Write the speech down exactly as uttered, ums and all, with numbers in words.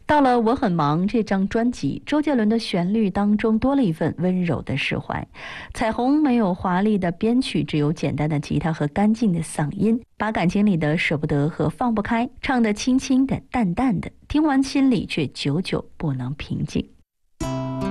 到了我很忙这张专辑，周杰伦的旋律当中多了一份温柔的释怀。彩虹没有华丽的编曲，只有简单的吉他和干净的嗓音，把感情里的舍不得和放不开唱得轻轻的淡淡的，听完心里却久久不能平静。